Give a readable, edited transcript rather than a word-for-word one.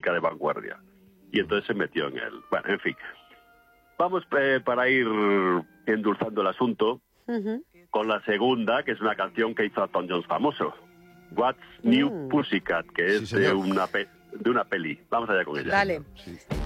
música de vanguardia. Y entonces se metió en él. Bueno, en fin. Vamos para ir endulzando el asunto con la segunda, que es una canción que hizo a Tom Jones famoso. What's New Pussycat, que es de una peli. Vamos allá con ella. Dale. Sí.